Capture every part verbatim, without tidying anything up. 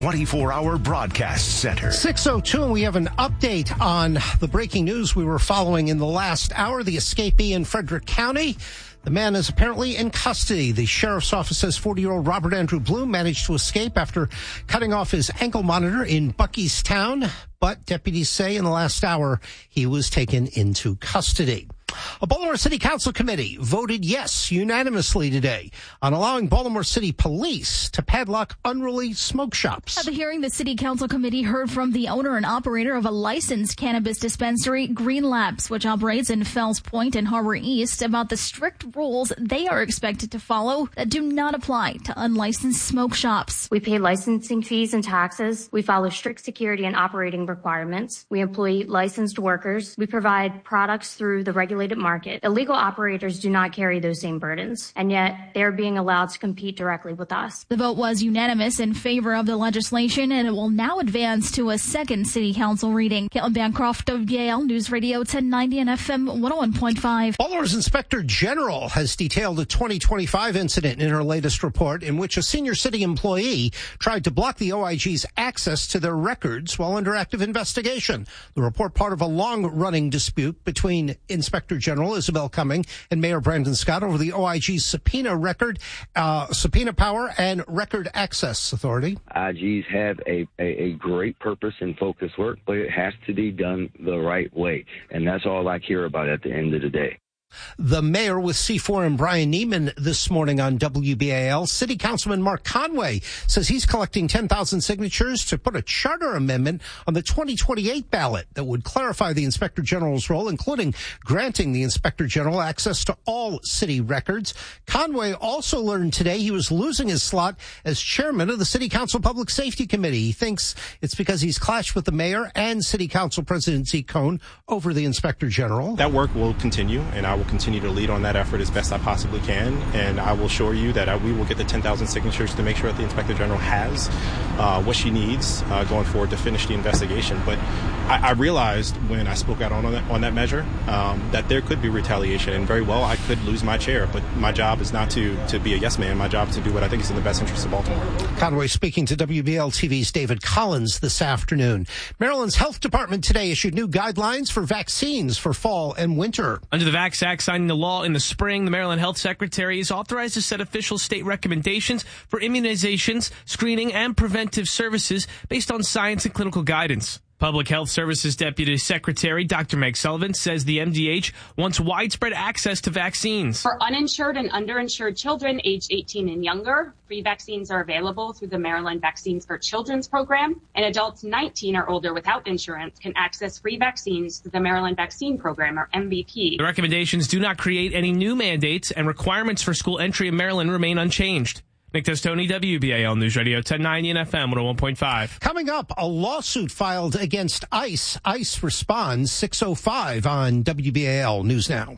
twenty-four hour broadcast center. six oh two, and we have an update on the breaking news we were following in the last hour. The escapee in Frederick County. The man is apparently in custody. The sheriff's office says forty-year-old Robert Andrew Bloom managed to escape after cutting off his ankle monitor in Buckystown. But deputies say in the last hour he was taken into custody. A Baltimore City Council committee voted yes unanimously today on allowing Baltimore City Police to padlock unruly smoke shops. At the hearing, the City Council committee heard from the owner and operator of a licensed cannabis dispensary, Green Labs, which operates in Fells Point and Harbor East, about the strict rules they are expected to follow that do not apply to unlicensed smoke shops. We pay licensing fees and taxes. We follow strict security and operating requirements. We employ licensed workers. We provide products through the regulated market. Illegal operators do not carry those same burdens, and yet they're being allowed to compete directly with us. The vote was unanimous in favor of the legislation, and it will now advance to a second City Council reading. Caitlin Bancroft of Yale News Radio ten ninety and F M one oh one point five. Baltimore's Inspector General has detailed a twenty twenty-five incident in her latest report in which a senior city employee tried to block the O I G's access to their records while under active investigation. The report part of a long-running dispute between Inspector General Isabel Cumming and Mayor Brandon Scott over the O I G's subpoena record, uh, subpoena power and record access authority. I Gs have a, a, a great purpose and focus work, but it has to be done the right way. And that's all I care about at the end of the day. The mayor with C four and Brian Neiman this morning on W B A L. City Councilman Mark Conway says he's collecting ten thousand signatures to put a charter amendment on the twenty twenty-eight ballot that would clarify the Inspector General's role, including granting the Inspector General access to all city records. Conway also learned today he was losing his slot as chairman of the City Council Public Safety Committee. He thinks it's because he's clashed with the mayor and City Council President Zeke Cohn over the Inspector General. That work will continue, and I will continue to lead on that effort as best I possibly can, and I will assure you that I, we will get the ten thousand signatures to make sure that the Inspector General has uh, what she needs uh, going forward to finish the investigation. But I, I realized when I spoke out on, on, that, on that measure um, that there could be retaliation, and very well I could lose my chair, but my job is not to, to be a yes man. My job is to do what I think is in the best interest of Baltimore. Conway speaking to W B L T V's David Collins this afternoon. Maryland's health department today issued new guidelines for vaccines for fall and winter. Under the Vax Act signing the law in the spring, the Maryland Health Secretary is authorized to set official state recommendations for immunizations, screening, and preventive services based on science and clinical guidance. Public Health Services Deputy Secretary Doctor Meg Sullivan says the M D H wants widespread access to vaccines. For uninsured and underinsured children aged eighteen and younger, free vaccines are available through the Maryland Vaccines for Children's program, and adults nineteen or older without insurance can access free vaccines through the Maryland Vaccine Program, or M V P. The recommendations do not create any new mandates, and requirements for school entry in Maryland remain unchanged. Nick Testoni, W B A L News Radio ten ninety and F M one oh one point five. Coming up, a lawsuit filed against ICE. ICE responds six oh five on W B A L News Now.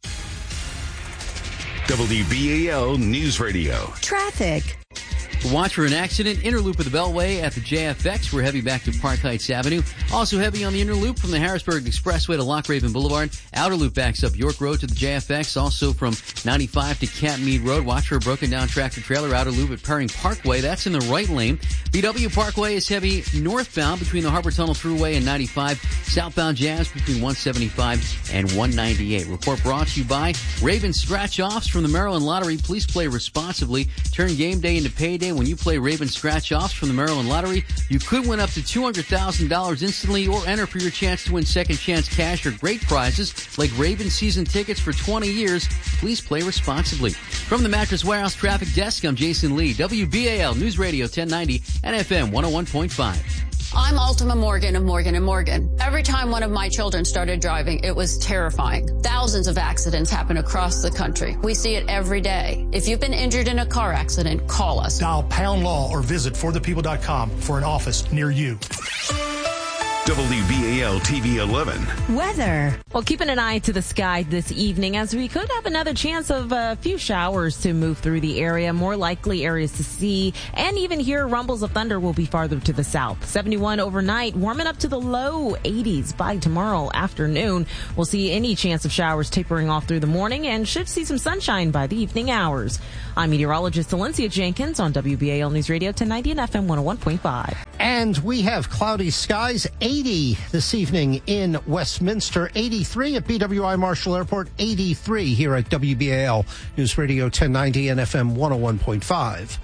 W B A L News Radio. Traffic. Watch for an accident. Inner loop of the Beltway at the J F X. We're heavy back to Park Heights Avenue. Also heavy on the inner loop from the Harrisburg Expressway to Lock Raven Boulevard. Outer loop backs up York Road to the J F X. Also from ninety-five to Camp Meade Road. Watch for a broken down tractor trailer. Outer loop at Perring Parkway. That's in the right lane. B W Parkway is heavy northbound between the Harbor Tunnel Thruway and ninety-five. Southbound jams between one seventy-five and one ninety-eight. Report brought to you by Raven Scratch-Offs from the Maryland Lottery. Please play responsibly. Turn game day into payday. When you play Raven Scratch-Offs from the Maryland Lottery, you could win up to two hundred thousand dollars instantly or enter for your chance to win second chance cash or great prizes like Raven season tickets for twenty years. Please play responsibly. From the Mattress Warehouse Traffic Desk, I'm Jason Lee, W B A L News Radio ten ninety and F M one oh one point five. I'm Ultima Morgan of Morgan and Morgan. Every time one of my children started driving, it was terrifying. Thousands of accidents happen across the country. We see it every day. If you've been injured in a car accident, call us. Dial pound law or visit for the people dot com for an office near you. W B A L T V eleven. Weather. Well, keeping an eye to the sky this evening as we could have another chance of a few showers to move through the area. More likely areas to see and even hear rumbles of thunder will be farther to the south. seventy-one overnight, warming up to the low eighties by tomorrow afternoon. We'll see any chance of showers tapering off through the morning and should see some sunshine by the evening hours. I'm meteorologist Valencia Jenkins on W B A L News Radio ten ninety and F M one oh one point five. And we have cloudy skies, eighty this evening in Westminster, eighty-three at B W I Marshall Airport, eighty-three here at W B A L News Radio ten ninety and F M one oh one point five.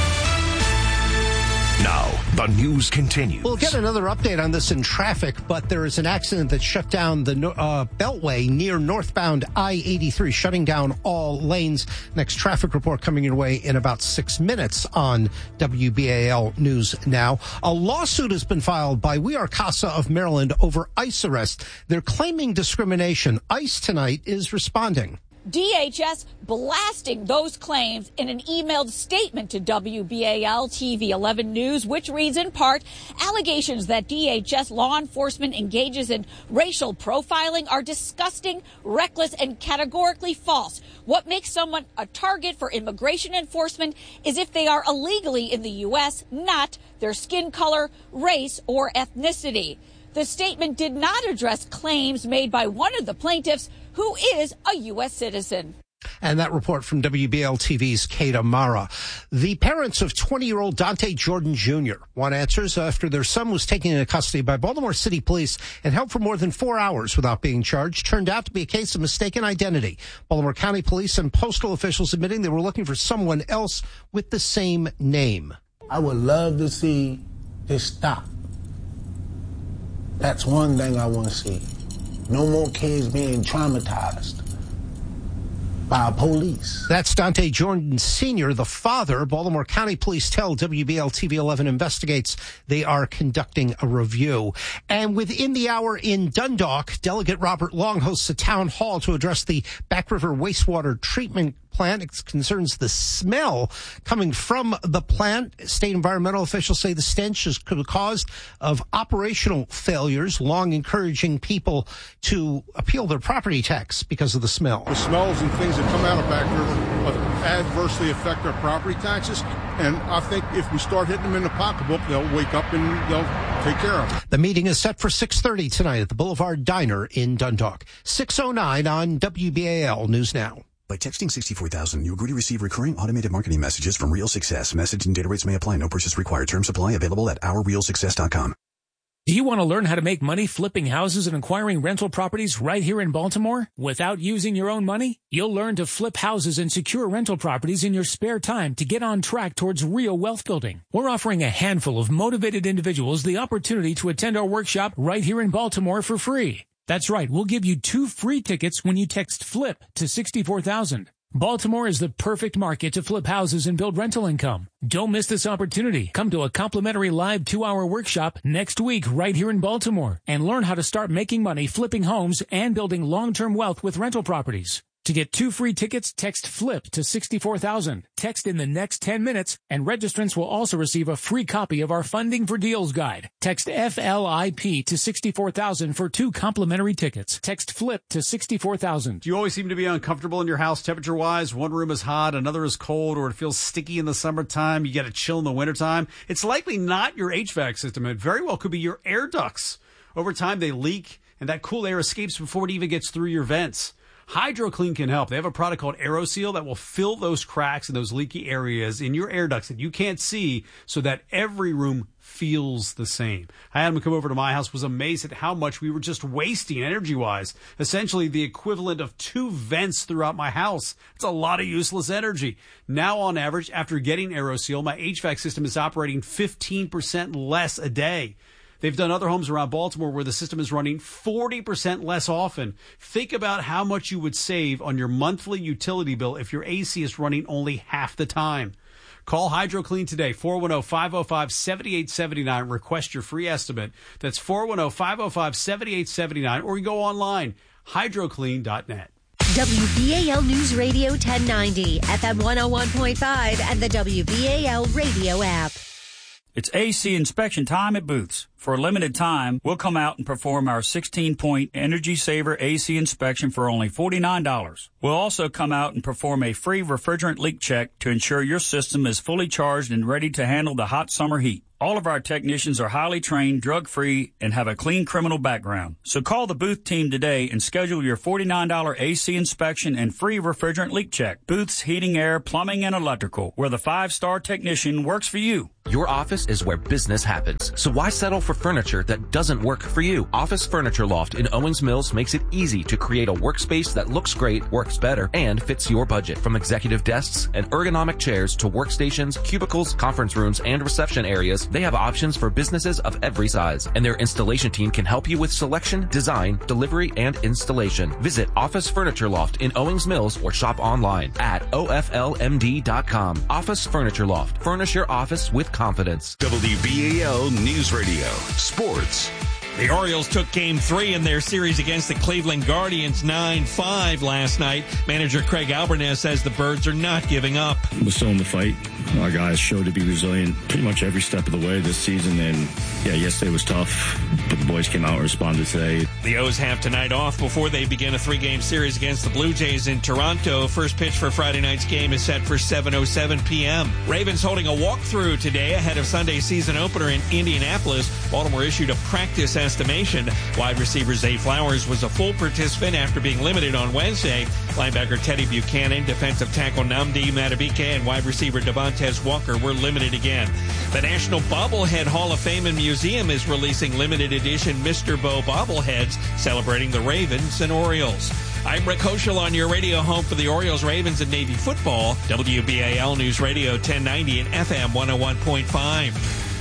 Now, the news continues. We'll get another update on this in traffic, but there is an accident that shut down the uh, Beltway near northbound I eighty-three, shutting down all lanes. Next traffic report coming your way in about six minutes on W B A L News Now. A lawsuit has been filed by We Are CASA of Maryland over ICE arrest. They're claiming discrimination. ICE tonight is responding. D H S blasting those claims in an emailed statement to W B A L T V eleven News, which reads in part, allegations that D H S law enforcement engages in racial profiling are disgusting, reckless, and categorically false. What makes someone a target for immigration enforcement is if they are illegally in the U S, not their skin color, race, or ethnicity. The statement did not address claims made by one of the plaintiffs, who is a U S citizen. And that report from W B L T V's Kate Amara. The parents of twenty-year-old Dante Jordan Junior want answers after their son was taken into custody by Baltimore City Police and held for more than four hours without being charged. Turned out to be a case of mistaken identity. Baltimore County Police and postal officials admitting they were looking for someone else with the same name. I would love to see this stop. That's one thing I want to see. No more kids being traumatized by police. That's Dante Jordan Senior, the father. Baltimore County Police tell W B L T V eleven investigates they are conducting a review. And within the hour in Dundalk, Delegate Robert Long hosts a town hall to address the Back River wastewater treatment plant. It concerns the smell coming from the plant. State environmental officials say the stench is caused of operational failures, Long encouraging people to appeal their property tax because of the smell. The smells and things that come out of Back River adversely affect our property taxes, and I think if we start hitting them in the pocketbook, they'll wake up and they'll take care of it. The meeting is set for six thirty tonight at the Boulevard Diner in Dundalk. six oh nine on W B A L News Now. By texting sixty-four thousand, you agree to receive recurring automated marketing messages from Real Success. Message and data rates may apply. No purchase required. Terms apply. Available at our real success dot com. Do you want to learn how to make money flipping houses and acquiring rental properties right here in Baltimore without using your own money? You'll learn to flip houses and secure rental properties in your spare time to get on track towards real wealth building. We're offering a handful of motivated individuals the opportunity to attend our workshop right here in Baltimore for free. That's right. We'll give you two free tickets when you text FLIP to sixty-four thousand. Baltimore is the perfect market to flip houses and build rental income. Don't miss this opportunity. Come to a complimentary live two-hour workshop next week right here in Baltimore and learn how to start making money flipping homes and building long-term wealth with rental properties. To get two free tickets, text FLIP to sixty-four thousand. Text in the next ten minutes, and registrants will also receive a free copy of our Funding for Deals guide. Text F L I P to sixty-four thousand for two complimentary tickets. Text FLIP to sixty-four thousand. Do you always seem to be uncomfortable in your house temperature-wise? One room is hot, another is cold, or it feels sticky in the summertime, you get a chill in the wintertime? It's likely not your H V A C system. It very well could be your air ducts. Over time, they leak, and that cool air escapes before it even gets through your vents. HydroClean can help. They have a product called AeroSeal that will fill those cracks and those leaky areas in your air ducts that you can't see so that every room feels the same. I had him come over to my house, was amazed at how much we were just wasting energy-wise. Essentially the equivalent of two vents throughout my house. It's a lot of useless energy. Now, on average, after getting AeroSeal, my H V A C system is operating fifteen percent less a day. They've done other homes around Baltimore where the system is running forty percent less often. Think about how much you would save on your monthly utility bill if your A C is running only half the time. Call HydroClean today, four one zero, five zero five, seven eight seven nine. Request your free estimate. That's four one zero, five zero five, seven eight seven nine. Or you go online, hydro clean dot net. W B A L News Radio ten ninety, F M one oh one point five, and the W B A L radio app. It's A C inspection time at Booth's. For a limited time, we'll come out and perform our sixteen-point Energy Saver A C inspection for only forty-nine dollars. We'll also come out and perform a free refrigerant leak check to ensure your system is fully charged and ready to handle the hot summer heat. All of our technicians are highly trained, drug-free, and have a clean criminal background. So call the Booth team today and schedule your forty-nine dollars A C inspection and free refrigerant leak check. Booth's Heating, Air, Plumbing, and Electrical, where the five-star technician works for you. Your office is where business happens, so why settle for furniture that doesn't work for you? Office Furniture Loft in Owings Mills makes it easy to create a workspace that looks great, works better, and fits your budget. From executive desks and ergonomic chairs to workstations, cubicles, conference rooms, and reception areas, they have options for businesses of every size. And their installation team can help you with selection, design, delivery, and installation. Visit Office Furniture Loft in Owings Mills or shop online at O F L M D dot com. Office Furniture Loft. Furnish your office with confidence. W B A L News Radio. Sports. The Orioles took game three in their series against the Cleveland Guardians nine five last night. Manager Craig Albernez says the Birds are not giving up. We're still in the fight. Our guys showed to be resilient pretty much every step of the way this season. And, yeah, yesterday was tough, but the boys came out and responded today. The O's have tonight off before they begin a three-game series against the Blue Jays in Toronto. First pitch for Friday night's game is set for seven oh seven p.m. Ravens holding a walkthrough today ahead of Sunday's season opener in Indianapolis. Baltimore issued a practice estimation. Wide receiver Zay Flowers was a full participant after being limited on Wednesday. Linebacker Teddy Buchanan, defensive tackle Nnamdi Madubuike, and wide receiver Devontae Walker were limited again. The National Bobblehead Hall of Fame and Museum is releasing limited edition Mister Bo bobbleheads celebrating the Ravens and Orioles. I'm Rick Hoschel on your radio home for the Orioles, Ravens, and Navy football. W B A L News Radio ten ninety and F M one oh one point five.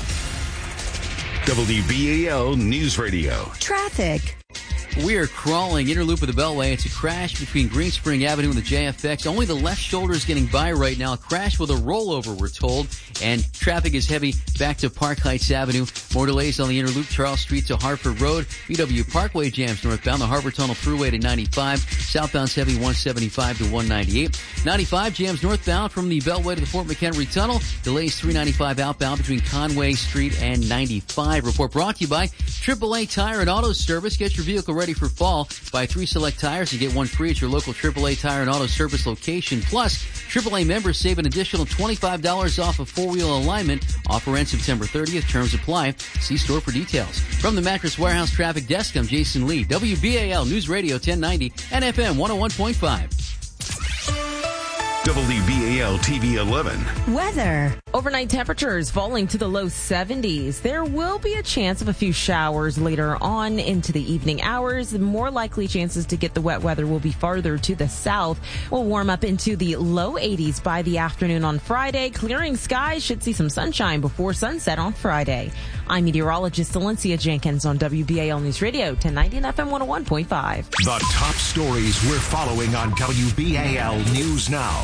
W B A L News Radio. Traffic. We are crawling inner loop of the Beltway. It's a crash between Green Spring Avenue and the J F X. Only the left shoulder is getting by right now. A crash with a rollover, we're told. And traffic is heavy back to Park Heights Avenue. More delays on the inner loop, Charles Street to Hartford Road. B W Parkway jams northbound. The Harbor Tunnel Thruway to ninety-five. Southbound's heavy one seventy-five to one ninety-eight. ninety-five jams northbound from the Beltway to the Fort McHenry Tunnel. Delays three ninety-five outbound between Conway Street and ninety-five. Report brought to you by triple A Tire and Auto Service. Get your vehicle ready for fall. Buy three select tires and get one free at your local triple A Tire and Auto Service location. Plus, triple A members save an additional twenty-five dollars off of four-wheel alignment. Offer ends September thirtieth. Terms apply. See store for details. From the Mattress Warehouse Traffic Desk, I'm Jason Lee. W B A L News Radio ten ninety and F M one oh one point five. W B A L T V eleven. Weather. Overnight temperatures falling to the low seventies. There will be a chance of a few showers later on into the evening hours. More likely chances to get the wet weather will be farther to the south. We'll warm up into the low eighties by the afternoon on Friday. Clearing skies, should see some sunshine before sunset on Friday. I'm meteorologist Valencia Jenkins on W B A L News Radio ten ninety and F M one oh one point five. The top stories we're following on W B A L News Now.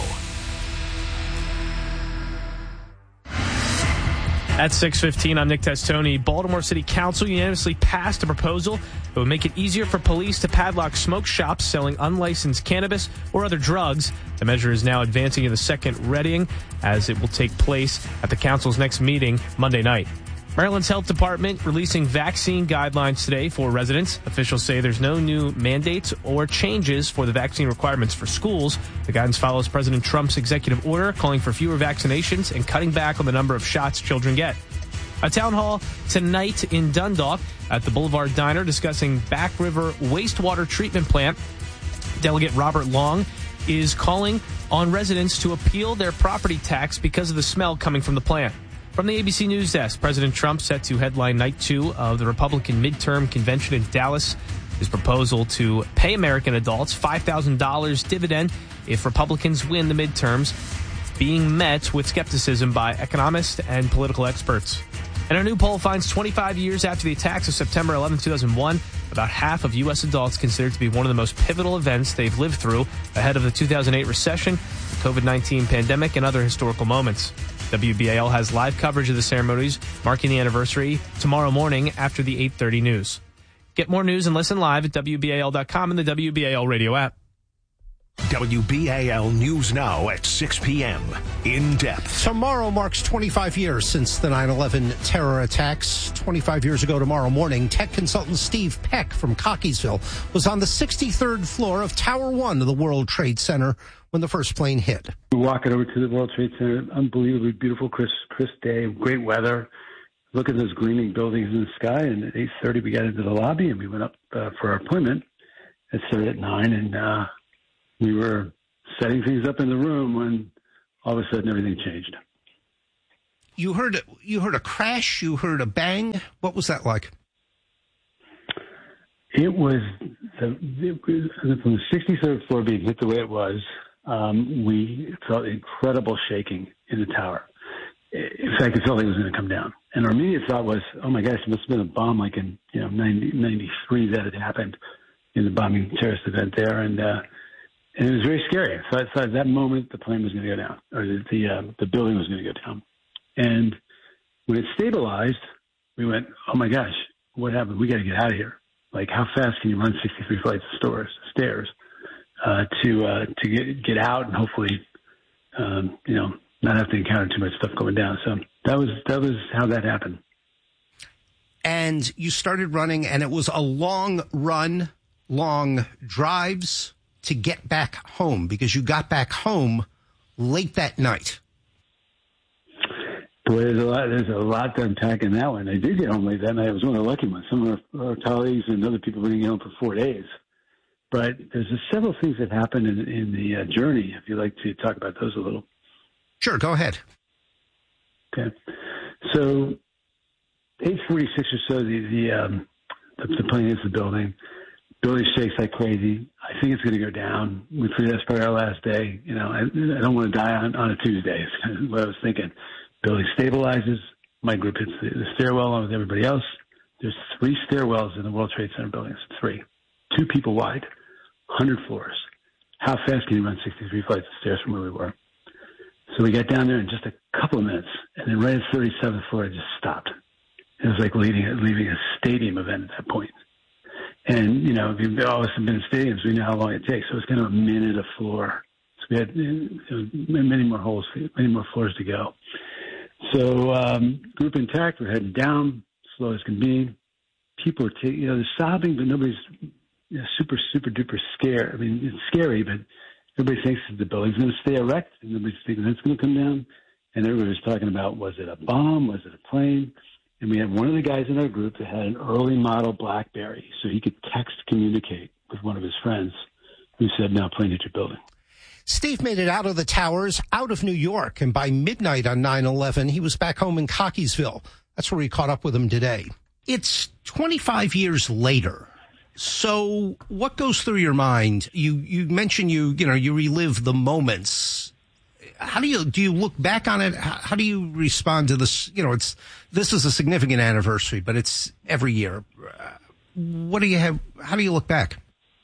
At six fifteen, I'm Nick Testoni. Baltimore City Council unanimously passed a proposal that would make it easier for police to padlock smoke shops selling unlicensed cannabis or other drugs. The measure is now advancing to the second reading as it will take place at the council's next meeting Monday night. Maryland's Health Department releasing vaccine guidelines today for residents. Officials say there's no new mandates or changes for the vaccine requirements for schools. The guidance follows President Trump's executive order calling for fewer vaccinations and cutting back on the number of shots children get. A town hall tonight in Dundalk at the Boulevard Diner discussing Back River wastewater treatment plant. Delegate Robert Long is calling on residents to appeal their property tax because of the smell coming from the plant. From the A B C News Desk, President Trump set to headline night two of the Republican midterm convention in Dallas. His proposal to pay American adults five thousand dollars dividend if Republicans win the midterms, being met with skepticism by economists and political experts. And a new poll finds twenty-five years after the attacks of September eleventh, two thousand one, about half of U S adults consider it to be one of the most pivotal events they've lived through ahead of the two thousand eight recession, the COVID nineteen pandemic, and other historical moments. W B A L has live coverage of the ceremonies marking the anniversary tomorrow morning after the eight thirty news. Get more news and listen live at W B A L dot com and the W B A L radio app. W B A L News Now at six p.m. In depth. Tomorrow marks twenty-five years since the nine eleven terror attacks. twenty-five years ago tomorrow morning, tech consultant Steve Peck from Cockeysville was on the sixty-third floor of Tower One of the World Trade Center when the first plane hit. We're walking over to the World Trade Center. Unbelievably beautiful, crisp, crisp day, great weather. Look at those gleaming buildings in the sky. And at eight thirty, we got into the lobby and we went up uh, for our appointment. It started at nine, and uh, we were setting things up in the room when all of a sudden everything changed. You heard you heard a crash. You heard a bang. What was that like? It was the, it was from the sixty-third floor being hit the way it was. Um, we felt incredible shaking in the tower. In fact, it felt like it was going to come down. And our immediate thought was, "Oh my gosh, it must have been a bomb like in you know ninety, ninety-three that had happened in the bombing terrorist event there." And uh, and it was very scary. So I thought at that moment the plane was going to go down, or the the, uh, the building was going to go down. And when it stabilized, we went, "Oh my gosh, what happened? We got to get out of here! Like, how fast can you run sixty-three flights of stores, stairs uh, to uh, to get get out and hopefully, um, you know, not have to encounter too much stuff going down?" So that was that was how that happened. And you started running, and it was a long run, long drives to get back home, because you got back home late that night. Boy, there's a lot. There's a lot to unpack in that one. I did get home late that night. I was one of the lucky ones. Some of our, our colleagues and other people didn't get home for four days. But there's just several things that happened in, in the uh, journey. If you'd like to talk about those a little. Sure, go ahead. Okay, so eight forty-six or so, the the, um, the the plane hits the building. Building shakes like crazy. I think it's going to go down. We figured that's probably our last day. You know, I, I don't want to die on, on a Tuesday. Is kind of what I was thinking. Building stabilizes. My group hits the, the stairwell along with everybody else. There's three stairwells in the World Trade Center buildings. Three. Two people wide. one hundred floors. How fast can you run sixty-three flights of stairs from where we were? So we got down there in just a couple of minutes. And then right at thirty-seventh floor, it just stopped. It was like leaving, leaving a stadium event at that point. And, you know, if you've always been in stadiums, we know how long it takes. So it's kind of a minute a floor. So we had you know, many more holes, many more floors to go. So um, group intact, we're heading down, slow as can be. People are, t- you know, they're sobbing, but nobody's you know, super, super duper scared. I mean, it's scary, but everybody thinks that the building's going to stay erect, and nobody's thinking that's going to come down. And everybody was talking about, was it a bomb? Was it a plane? And we had one of the guys in our group that had an early model BlackBerry, so he could text communicate with one of his friends who said, "Now plane hit your building." Steve made it out of the towers, out of New York, and by midnight on nine eleven, he was back home in Cockeysville. That's where we caught up with him today. It's twenty-five years later. So what goes through your mind? You you mentioned you, you know, you relive the moments. How do you, do you look back on it? How, how do you respond to this? You know, it's, this is a significant anniversary, but it's every year. Uh, what do you have? How do you look back?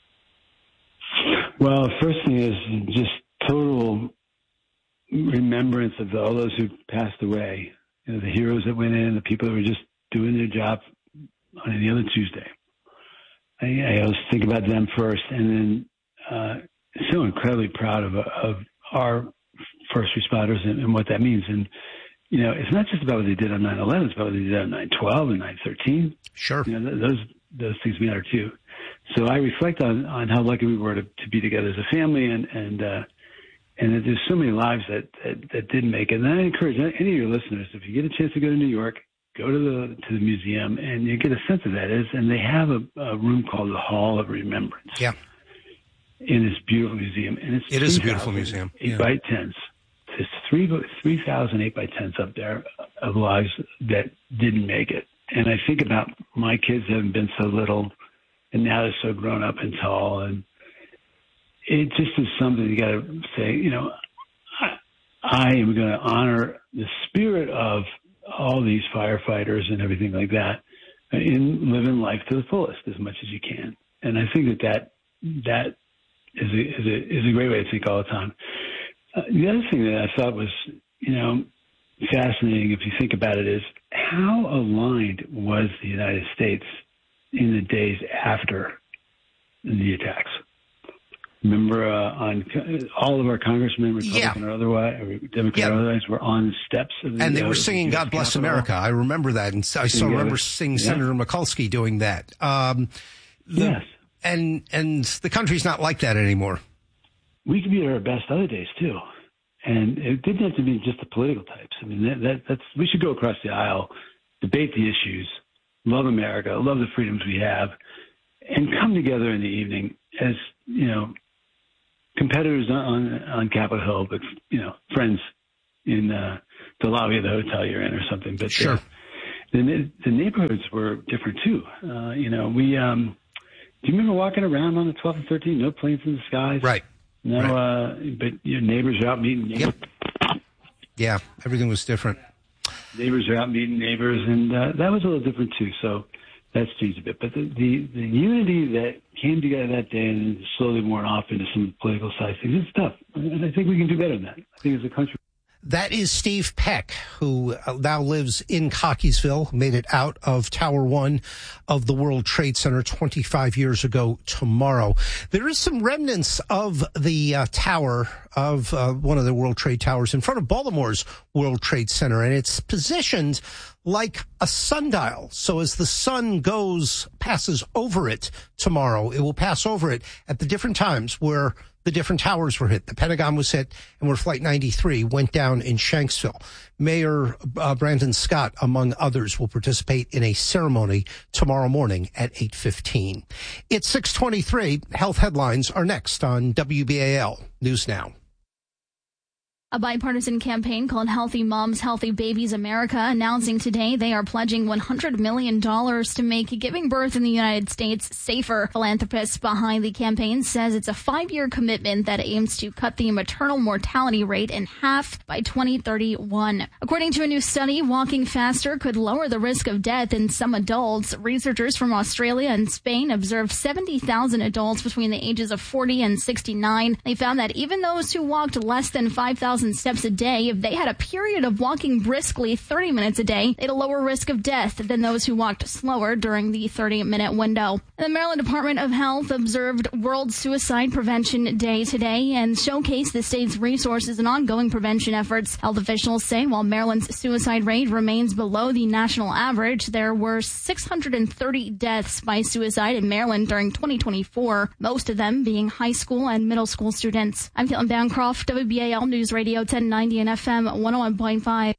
Well, the first thing is just total remembrance of all those who passed away. You know, the heroes that went in, the people that were just doing their job on any other Tuesday. I, I always think about them first, and then uh, so incredibly proud of of our first responders and, and what that means. And, you know, it's not just about what they did on nine eleven, it's about what they did on nine twelve and nine thirteen. Sure. You know, th- those those things matter too. So I reflect on, on how lucky we were to, to be together as a family, and and uh, and that there's so many lives that, that, that didn't make it. And I encourage any of your listeners, if you get a chance to go to New York, go to the to the museum, and you get a sense of that. Is and they have a, a room called the Hall of Remembrance. Yeah. In this beautiful museum, and it's it is a beautiful museum. Eight yeah. by tens. There's three three thousand eight by tens up there of lives that didn't make it. And I think about my kids having been so little, and now they're so grown up and tall, and it just is something you got to say. You know, I, I am going to honor the spirit of all these firefighters and everything like that, in living life to the fullest as much as you can. And I think that that that is a, is a, is a great way to think all the time. Uh, the other thing that I thought was, you know, fascinating, if you think about it, is how aligned was the United States in the days after the attacks? Remember, uh, on all of our congressmen, Republican yeah. or otherwise, or Democrat yeah. or otherwise, were on the steps of the, and they uh, were singing "God Bless Capitol. America." I remember that, and I still remember seeing yeah. Senator Mikulski doing that. Um, the, yes, and and the country's not like that anymore. We could be at our best other days too, and it didn't have to be just the political types. I mean, that, that that's we should go across the aisle, debate the issues, love America, love the freedoms we have, and come together in the evening as, you know, competitors on on Capitol Hill, but, you know, friends in uh, the lobby of the hotel you're in or something. But sure. the, the the neighborhoods were different too. Uh, you know, we um, do you remember walking around on the twelfth and thirteenth? No planes in the skies, right? No, right. Uh, but your neighbors are out meeting neighbors. Yep. Yeah, everything was different. Neighbors are out meeting neighbors, and uh, that was a little different too. So that's changed a bit. But the, the, the unity that came together that day and slowly worn off into some political side things, it's tough. And I think we can do better than that. I think as a country. That is Steve Peck, who now lives in Cockeysville, made it out of Tower One of the World Trade Center twenty-five years ago tomorrow. There is some remnants of the uh, tower, of uh, one of the World Trade Towers in front of Baltimore's World Trade Center, and it's positioned like a sundial. So as the sun goes, passes over it tomorrow, it will pass over it at the different times where the different towers were hit. The Pentagon was hit, and where Flight ninety-three went down in Shanksville. Mayor uh, Brandon Scott, among others, will participate in a ceremony tomorrow morning at eight fifteen. It's six twenty-three. Health headlines are next on W B A L News Now. A bipartisan campaign called Healthy Moms, Healthy Babies America announcing today they are pledging one hundred million dollars to make giving birth in the United States safer. Philanthropists behind the campaign says it's a five-year commitment that aims to cut the maternal mortality rate in half by twenty thirty-one. According to a new study, walking faster could lower the risk of death in some adults. Researchers from Australia and Spain observed seventy thousand adults between the ages of forty and sixty-nine. They found that even those who walked less than five thousand steps a day, if they had a period of walking briskly thirty minutes a day, they had a lower risk of death than those who walked slower during the thirty minute window. The Maryland Department of Health observed World Suicide Prevention Day today and showcased the state's resources and ongoing prevention efforts. Health officials say while Maryland's suicide rate remains below the national average, there were six hundred thirty deaths by suicide in Maryland during twenty twenty-four, most of them being high school and middle school students. I'm Caitlin Bancroft, W B A L News Radio ten ninety and F M one oh one point five.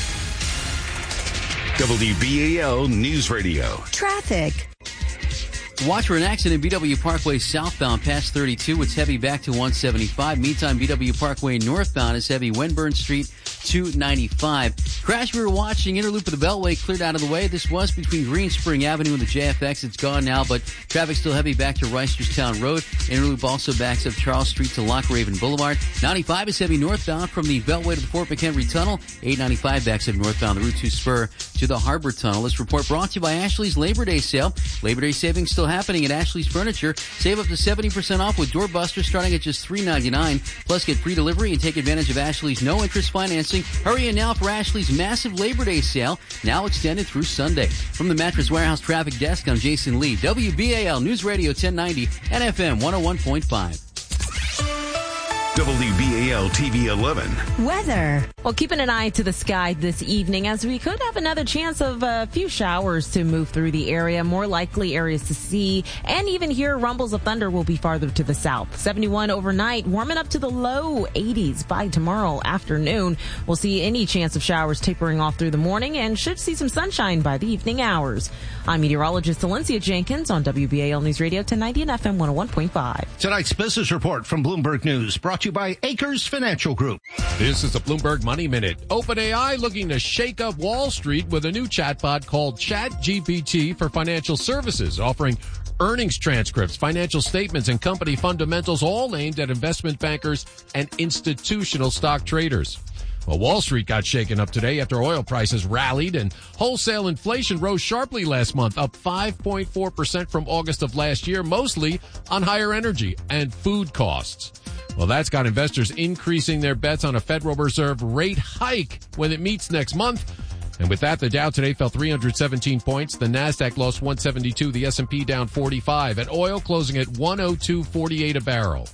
W B A L News Radio. Traffic. Watch for an accident B W Parkway southbound past thirty-two. It's heavy back to one seventy-five. Meantime, B W Parkway northbound is heavy Wenburn Street two ninety-five. Crash we were watching, inner loop of the Beltway cleared out of the way. This was between Green Spring Avenue and the J F X. It's gone now, but traffic still heavy back to Reisterstown Road. Inner loop also backs up Charles Street to Lock Raven Boulevard. ninety-five is heavy northbound from the Beltway to the Fort McHenry Tunnel. eight ninety-five backs up northbound the Route two spur to the Harbor Tunnel. This report brought to you by Ashley's Labor Day sale. Labor Day savings still happening at Ashley's Furniture. Save up to seventy percent off with Doorbuster starting at just three ninety-nine. Plus get free delivery and take advantage of Ashley's no-interest financing. Hurry in now for Ashley's massive Labor Day sale, now extended through Sunday. From the Mattress Warehouse Traffic Desk, I'm Jason Lee. W B A L News Radio ten ninety and F M one oh one point five. W B A L T V eleven. Weather. Well, keeping an eye to the sky this evening as we could have another chance of a few showers to move through the area. More likely areas to see and even hear rumbles of thunder will be farther to the south. seventy-one overnight, warming up to the low eighties by tomorrow afternoon. We'll see any chance of showers tapering off through the morning and should see some sunshine by the evening hours. I'm meteorologist Valencia Jenkins on W B A L News Radio ten ninety and F M one oh one point five. Tonight's business report from Bloomberg News brought to you by Acres Financial Group. This is the Bloomberg Money Minute. OpenAI looking to shake up Wall Street with a new chatbot called ChatGPT for financial services, offering earnings transcripts, financial statements, and company fundamentals, all aimed at investment bankers and institutional stock traders. Well, Wall Street got shaken up today after oil prices rallied and wholesale inflation rose sharply last month, up five point four percent from August of last year, mostly on higher energy and food costs. Well, that's got investors increasing their bets on a Federal Reserve rate hike when it meets next month. And with that, the Dow today fell three hundred seventeen points. The NASDAQ lost one seventy-two. The S and P down forty-five. At oil closing at one oh two forty-eight a barrel.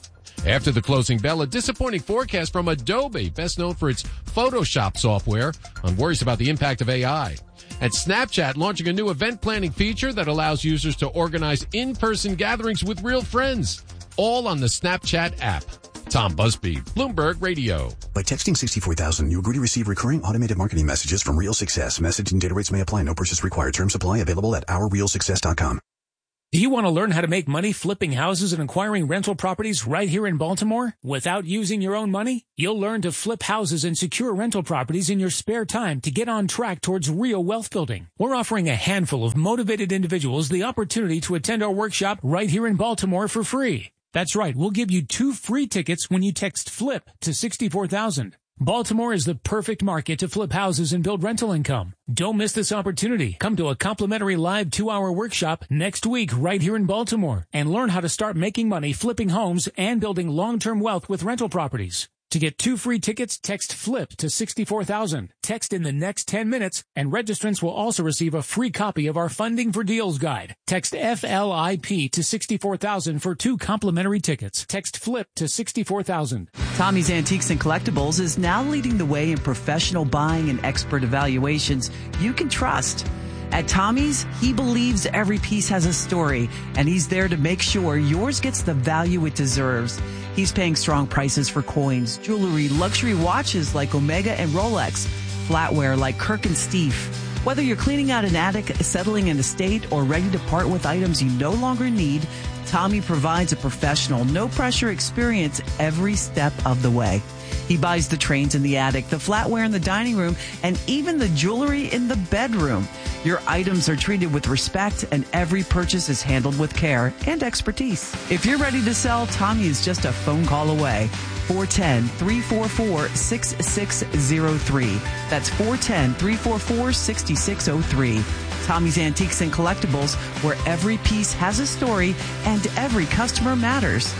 After the closing bell, a disappointing forecast from Adobe, best known for its Photoshop software, on worries about the impact of A I. And Snapchat launching a new event planning feature that allows users to organize in-person gatherings with real friends, all on the Snapchat app. Tom Busby, Bloomberg Radio. By texting sixty-four thousand, you agree to receive recurring automated marketing messages from Real Success. Message and data rates may apply. No purchase required. Terms apply. Available at our real success dot com. Do you want to learn how to make money flipping houses and acquiring rental properties right here in Baltimore without using your own money? You'll learn to flip houses and secure rental properties in your spare time to get on track towards real wealth building. We're offering a handful of motivated individuals the opportunity to attend our workshop right here in Baltimore for free. That's right, we'll give you two free tickets when you text FLIP to sixty-four thousand. Baltimore is the perfect market to flip houses and build rental income. Don't miss this opportunity. Come to a complimentary live two-hour workshop next week right here in Baltimore and learn how to start making money flipping homes and building long-term wealth with rental properties. To get two free tickets, text FLIP to sixty-four thousand. Text in the next ten minutes, and registrants will also receive a free copy of our Funding for Deals guide. Text F L I P to sixty-four thousand for two complimentary tickets. Text FLIP to sixty-four thousand. Tommy's Antiques and Collectibles is now leading the way in professional buying and expert evaluations you can trust. At Tommy's, he believes every piece has a story, and he's there to make sure yours gets the value it deserves. He's paying strong prices for coins, jewelry, luxury watches like Omega and Rolex, flatware like Kirk and Steve. Whether you're cleaning out an attic, settling an estate, or ready to part with items you no longer need, Tommy provides a professional, no-pressure experience every step of the way. He buys the trains in the attic, the flatware in the dining room, and even the jewelry in the bedroom. Your items are treated with respect, and every purchase is handled with care and expertise. If you're ready to sell, Tommy is just a phone call away. four one zero, three four four, six six zero three. That's four one zero, three four four, six six zero three. Tommy's Antiques and Collectibles, where every piece has a story and every customer matters.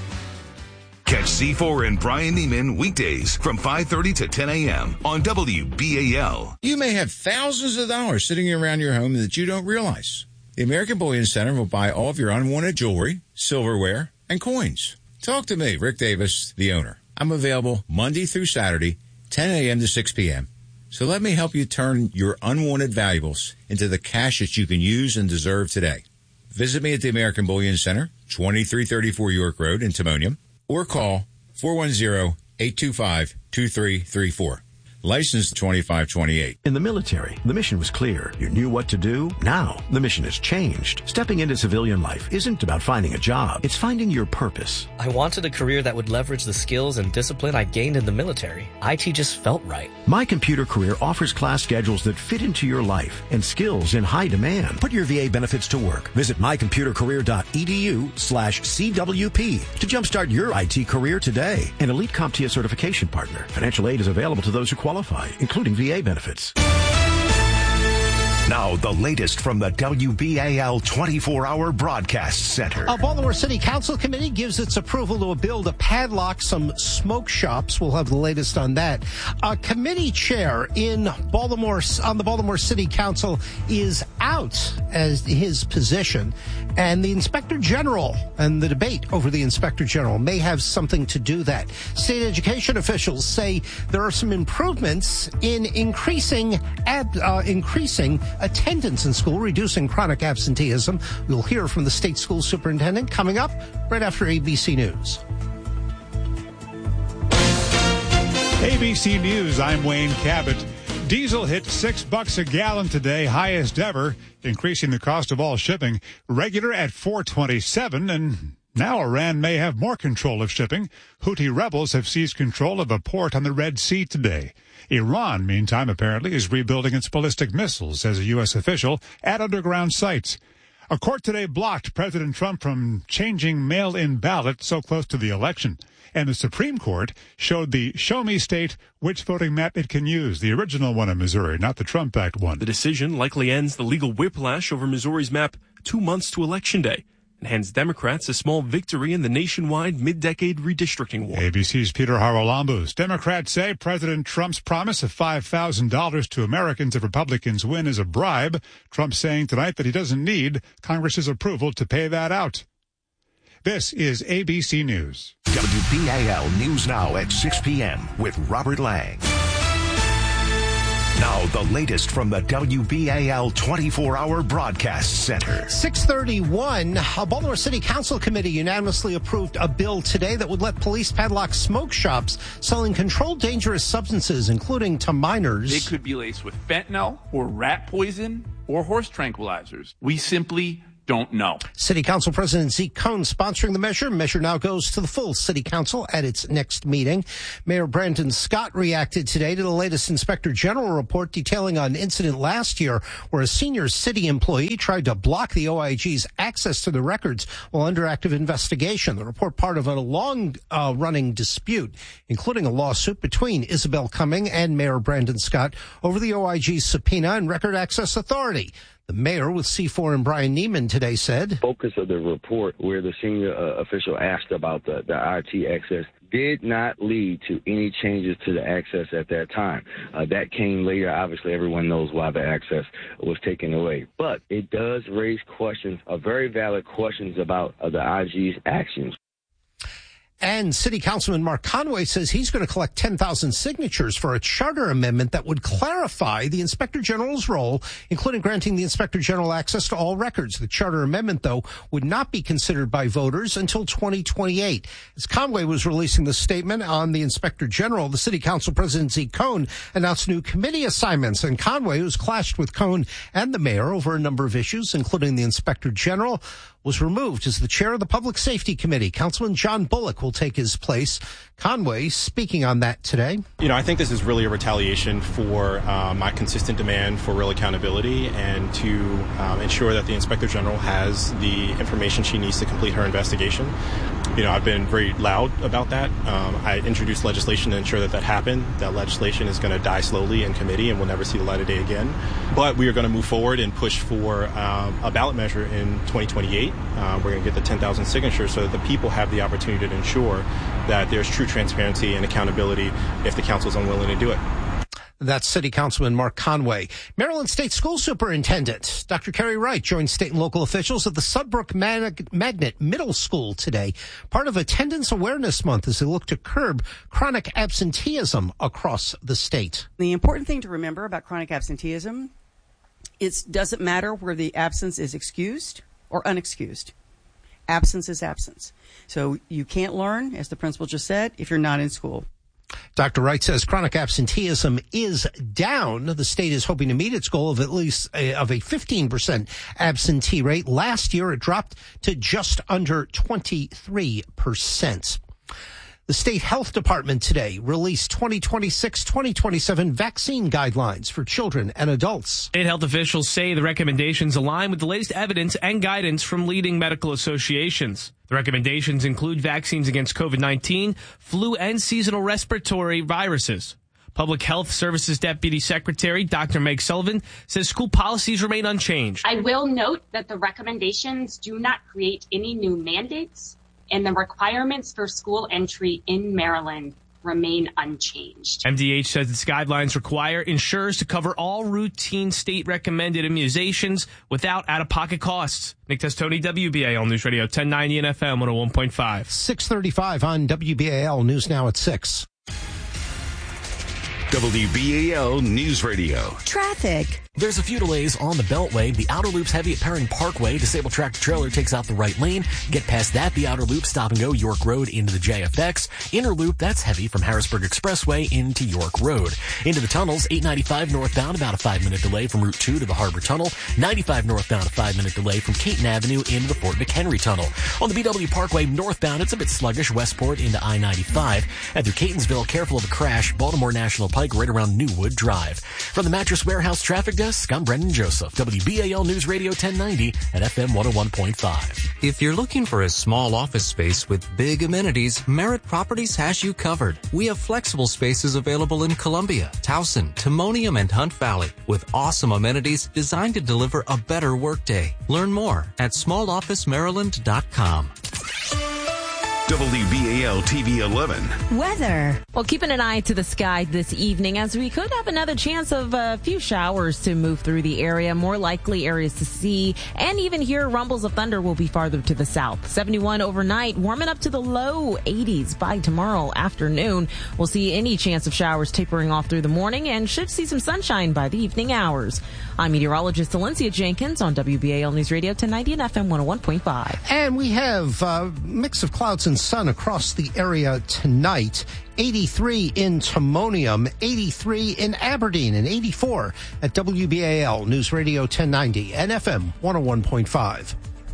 Catch C four and Brian Neiman weekdays from five thirty to ten a.m. on W B A L. You may have thousands of dollars sitting around your home that you don't realize. The American Bullion Center will buy all of your unwanted jewelry, silverware, and coins. Talk to me, Rick Davis, the owner. I'm available Monday through Saturday, ten a.m. to six p.m. So let me help you turn your unwanted valuables into the cash that you can use and deserve today. Visit me at the American Bullion Center, twenty-three thirty-four York Road in Timonium, or call four one zero, eight two five, two three three four. License twenty-five twenty-eight. In the military, the mission was clear. You knew what to do. Now, the mission has changed. Stepping into civilian life isn't about finding a job. It's finding your purpose. I wanted a career that would leverage the skills and discipline I gained in the military. I T just felt right. My Computer Career offers class schedules that fit into your life and skills in high demand. Put your V A benefits to work. Visit mycomputercareer.edu slash CWP to jumpstart your I T career today. An elite CompTIA certification partner. Financial aid is available to those who qualify. Qualify, including V A benefits. Now, the latest from the W B A L twenty-four hour Broadcast Center. A Baltimore City Council committee gives its approval to a bill to padlock some smoke shops. We'll have the latest on that. A committee chair in Baltimore, on the Baltimore City Council is out as his position, and the Inspector General and the debate over the Inspector General may have something to do that. State education officials say there are some improvements in increasing ab, uh, increasing attendance in school, reducing chronic absenteeism. We'll hear from the state school superintendent coming up right after A B C News. A B C News, I'm Wayne Cabot. Diesel hit six bucks a gallon today, highest ever, increasing the cost of all shipping. Regular at four twenty-seven, and now Iran may have more control of shipping. Houthi rebels have seized control of a port on the Red Sea today. Iran, meantime, apparently is rebuilding its ballistic missiles, says a U S official, at underground sites. A court today blocked President Trump from changing mail-in ballots so close to the election. And the Supreme Court showed the Show Me State which voting map it can use, the original one in Missouri, not the Trump-backed one. The decision likely ends the legal whiplash over Missouri's map two months to Election Day and hands Democrats a small victory in the nationwide mid-decade redistricting war. A B C's Peter Haralambous. Democrats say President Trump's promise of five thousand dollars to Americans if Republicans win is a bribe. Trump saying tonight that he doesn't need Congress's approval to pay that out. This is A B C News. W B A L News Now at six p.m. with Robert Lang. Now, the latest from the W B A L twenty-four hour Broadcast Center. six thirty-one, a Baltimore City Council committee unanimously approved a bill today that would let police padlock smoke shops selling controlled dangerous substances, including to minors. They could be laced with fentanyl or rat poison or horse tranquilizers. We simply don't know. City Council President Zeke Cohn sponsoring the measure. Measure now goes to the full City Council at its next meeting. Mayor Brandon Scott reacted today to the latest Inspector General report detailing an incident last year where a senior city employee tried to block the O I G's access to the records while under active investigation. The report part of a long-running uh, dispute, including a lawsuit between Isabel Cumming and Mayor Brandon Scott over the O I G's subpoena and record access authority. The mayor with C four and Brian Neiman today said, focus of the report where the senior uh, official asked about the, the I T access did not lead to any changes to the access at that time. Uh, that came later. Obviously, everyone knows why the access was taken away. But it does raise questions, uh, very valid questions about uh, the I G's actions. And City Councilman Mark Conway says he's going to collect ten thousand signatures for a charter amendment that would clarify the Inspector General's role, including granting the Inspector General access to all records. The charter amendment, though, would not be considered by voters until twenty twenty-eight. As Conway was releasing the statement on the Inspector General, the City Council President Zeke Cohn announced new committee assignments, and Conway, who's clashed with Cohn and the mayor over a number of issues, including the Inspector General, was removed as the chair of the Public Safety Committee. Councilman John Bullock will take his place. Conway speaking on that today. You know, I think this is really a retaliation for uh, my consistent demand for real accountability and to um, ensure that the Inspector General has the information she needs to complete her investigation. You know, I've been very loud about that. Um, I introduced legislation to ensure that that happened. That legislation is going to die slowly in committee and will never see the light of day again. But we are going to move forward and push for um, a ballot measure in twenty twenty-eight. Uh, we're going to get the ten thousand signatures so that the people have the opportunity to ensure that there's true transparency and accountability if the council is unwilling to do it. That's City Councilman Mark Conway. Maryland State School Superintendent Doctor Kerry Wright joined state and local officials at the Sudbrook Mag- Magnet Middle School today, part of Attendance Awareness Month, as they look to curb chronic absenteeism across the state. The important thing to remember about chronic absenteeism is it doesn't matter where the absence is excused or unexcused. Absence is absence. So you can't learn, as the principal just said, if you're not in school. Doctor Wright says chronic absenteeism is down. The state is hoping to meet its goal of at least a, of a fifteen percent absentee rate. Last year, it dropped to just under twenty-three percent. The state health department today released twenty twenty-six twenty twenty-seven vaccine guidelines for children and adults. State health officials say the recommendations align with the latest evidence and guidance from leading medical associations. The recommendations include vaccines against COVID nineteen, flu, and seasonal respiratory viruses. Public Health Services Deputy Secretary Doctor Meg Sullivan says school policies remain unchanged. I will note that the recommendations do not create any new mandates, and the requirements for school entry in Maryland remain unchanged. M D H says its guidelines require insurers to cover all routine state-recommended immunizations without out-of-pocket costs. Nick Testoni, W B A L News Radio, ten ninety and F M one oh one point five. six thirty-five on W B A L News Now at six. W B A L News Radio. Traffic. There's a few delays on the Beltway. The outer loop's heavy at Perrin Parkway. Disabled tractor trailer takes out the right lane. Get past that, the outer loop, stop and go York Road into the J F X. Inner loop, that's heavy from Harrisburg Expressway into York Road. Into the tunnels, eight ninety-five northbound, about a five-minute delay from Route two to the Harbor Tunnel. ninety-five northbound, a five-minute delay from Caton Avenue into the Fort McHenry Tunnel. On the B W Parkway northbound, it's a bit sluggish, Westport into I ninety-five. And through Catonsville, careful of a crash, Baltimore National Pike right around Newwood Drive. From the Mattress Warehouse Traffic Desk, I'm Brendan Joseph, W B A L News Radio ten ninety at F M one oh one point five. If you're looking for a small office space with big amenities, Merritt Properties has you covered. We have flexible spaces available in Columbia, Towson, Timonium, and Hunt Valley with awesome amenities designed to deliver a better workday. Learn more at small office maryland dot com. W B A L T V eleven. Weather. Well, keeping an eye to the sky this evening as we could have another chance of a few showers to move through the area. More likely areas to see and even hear rumbles of thunder will be farther to the south. seventy-one overnight, warming up to the low eighties by tomorrow afternoon. We'll see any chance of showers tapering off through the morning and should see some sunshine by the evening hours. I'm meteorologist Valencia Jenkins on W B A L News Radio ten ninety and F M one oh one point five. And we have a mix of clouds and sun across the area tonight. eighty-three in Timonium, eighty-three in Aberdeen, and eighty-four at W B A L News Radio ten ninety and F M one oh one point five.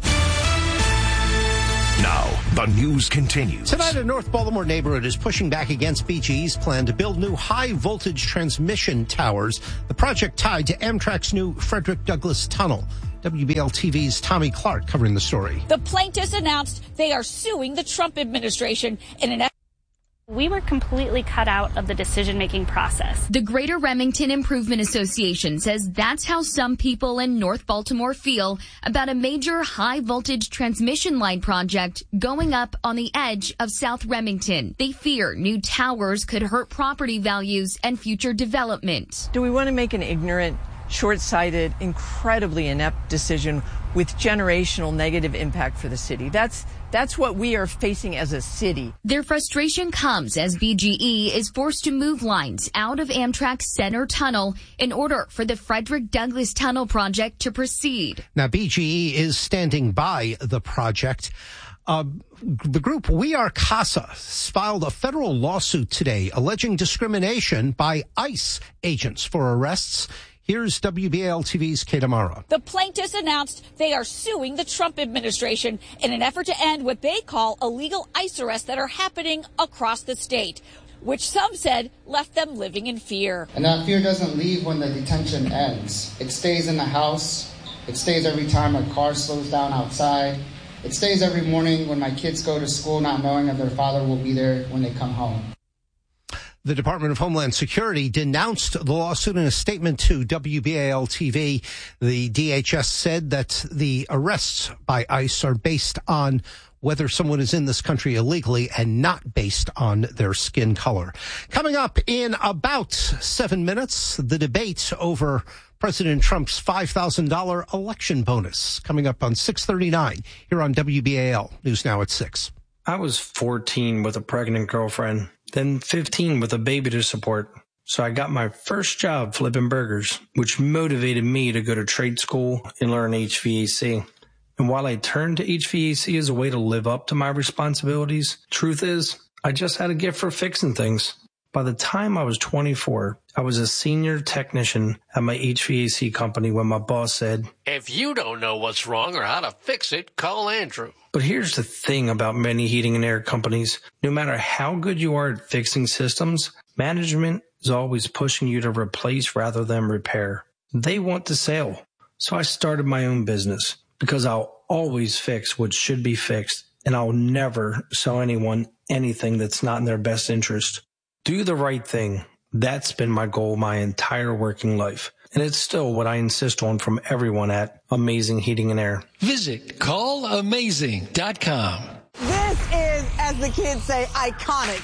Now, the news continues. Tonight, a North Baltimore neighborhood is pushing back against B G E's plan to build new high-voltage transmission towers, the project tied to Amtrak's new Frederick Douglass Tunnel. W B L T V's Tommy Clark covering the story. The plaintiffs announced they are suing the Trump administration in an effort. We were completely cut out of the decision-making process. The Greater Remington Improvement Association says that's how some people in North Baltimore feel about a major high-voltage transmission line project going up on the edge of South Remington. They fear new towers could hurt property values and future development. Do we want to make an ignorant, short-sighted, incredibly inept decision with generational negative impact for the city? That's That's what we are facing as a city. Their frustration comes as B G E is forced to move lines out of Amtrak's Center Tunnel in order for the Frederick Douglass Tunnel project to proceed. Now, B G E is standing by the project. Uh, the group We Are CASA filed a federal lawsuit today alleging discrimination by ICE agents for arrests. Here's W B A L T V's Kate Amara. The plaintiffs announced they are suing the Trump administration in an effort to end what they call illegal ICE arrests that are happening across the state, which some said left them living in fear. And that fear doesn't leave when the detention ends. It stays in the house. It stays every time a car slows down outside. It stays every morning when my kids go to school not knowing if their father will be there when they come home. The Department of Homeland Security denounced the lawsuit in a statement to W B A L T V. The D H S said that the arrests by ICE are based on whether someone is in this country illegally and not based on their skin color. Coming up in about seven minutes, the debate over President Trump's five thousand dollars election bonus coming up on six thirty-nine here on W B A L News Now at six. I was fourteen with a pregnant girlfriend, then fifteen with a baby to support. So I got my first job flipping burgers, which motivated me to go to trade school and learn H V A C. And while I turned to H V A C as a way to live up to my responsibilities, truth is, I just had a gift for fixing things. By the time I was twenty-four, I was a senior technician at my H V A C company when my boss said, "If you don't know what's wrong or how to fix it, call Andrew." But here's the thing about many heating and air companies. No matter how good you are at fixing systems, management is always pushing you to replace rather than repair. They want to sell. So I started my own business because I'll always fix what should be fixed, and I'll never sell anyone anything that's not in their best interest. Do the right thing. That's been my goal my entire working life. And it's still what I insist on from everyone at Amazing Heating and Air. Visit call amazing dot com. This is, as the kids say, iconic.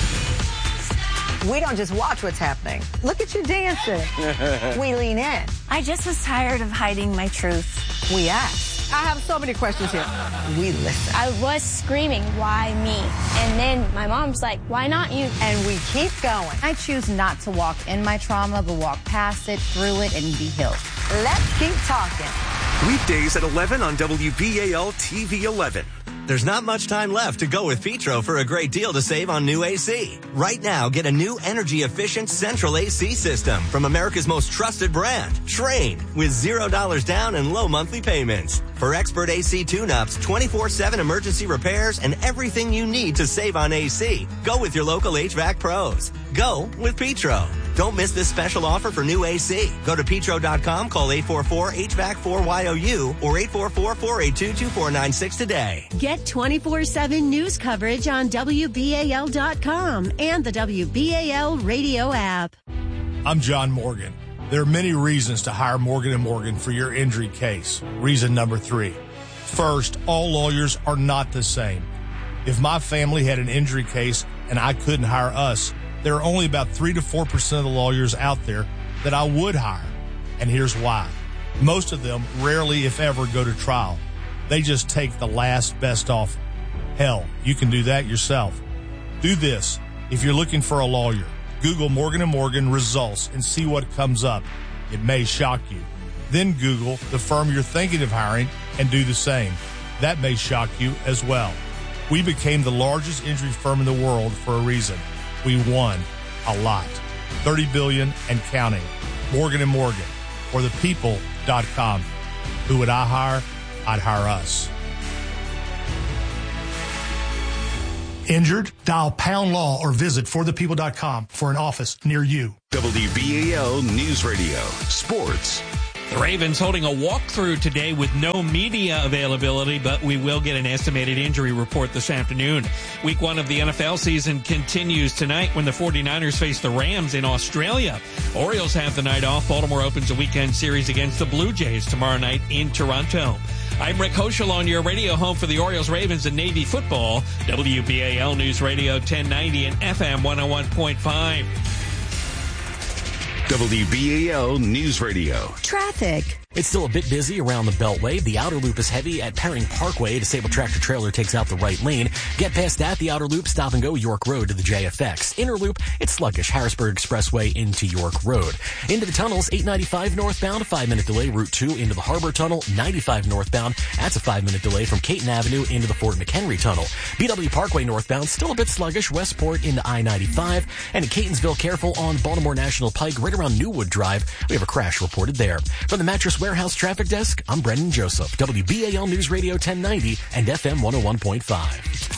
We don't just watch what's happening. Look at you dancing. We lean in. I just was tired of hiding my truth. We ask. I have so many questions here. We listen. I was screaming, why me? And then my mom's like, why not you? And we keep going. I choose not to walk in my trauma, but walk past it, through it, and be healed. Let's keep talking. Weekdays at eleven on W B A L T V eleven. There's not much time left to go with Petro for a great deal to save on new A C. Right now, get a new energy-efficient central A C system from America's most trusted brand, Trane, with zero dollars down and low monthly payments. For expert A C tune-ups, twenty-four seven emergency repairs, and everything you need to save on A C, go with your local H V A C pros. Go with Petro. Don't miss this special offer for new A C. Go to petro dot com, call eight four four H V A C four Y O U or eight four four, four eight two, two four nine six today. Get twenty-four seven news coverage on W B A L dot com and the W B A L radio app. I'm John Morgan. There are many reasons to hire Morgan and Morgan for your injury case. Reason number three. First, all lawyers are not the same. If my family had an injury case and I couldn't hire us, there are only about three to four percent of the lawyers out there that I would hire. And here's why. Most of them rarely, if ever, go to trial. They just take the last best offer. Hell, you can do that yourself. Do this. If you're looking for a lawyer, Google Morgan and Morgan results and see what comes up. It may shock you. Then Google the firm you're thinking of hiring and do the same. That may shock you as well. We became the largest injury firm in the world for a reason. We won a lot. thirty billion dollars and counting. Morgan and Morgan, or the people dot com. Who would I hire? I'd hire us. Injured? Dial pound law or visit for the people dot com for an office near you. W B A L News Radio Sports. The Ravens holding a walkthrough today with no media availability, but we will get an estimated injury report this afternoon. Week one of the N F L season continues tonight when the 49ers face the Rams in Australia. Orioles have the night off. Baltimore opens a weekend series against the Blue Jays tomorrow night in Toronto. I'm Rick Hoschel on your radio home for the Orioles, Ravens, and Navy football. W B A L News Radio ten ninety and F M one oh one point five. W B A L News Radio. Traffic. It's still a bit busy around the Beltway. The outer loop is heavy at Perring Parkway. Disabled tractor trailer takes out the right lane. Get past that, the outer loop, stop and go York Road to the J F X. Inner loop, it's sluggish. Harrisburg Expressway into York Road. Into the tunnels, eight ninety-five northbound, a five-minute delay. Route two into the Harbor Tunnel, ninety-five northbound. That's a five-minute delay from Caton Avenue into the Fort McHenry Tunnel. B W Parkway northbound, still a bit sluggish. Westport into I ninety-five. And in Catonsville, careful on Baltimore National Pike, right around Newwood Drive. We have a crash reported there. From the Mattress Warehouse Traffic Desk, I'm Brendan Joseph, W B A L News Radio ten ninety and F M one oh one point five.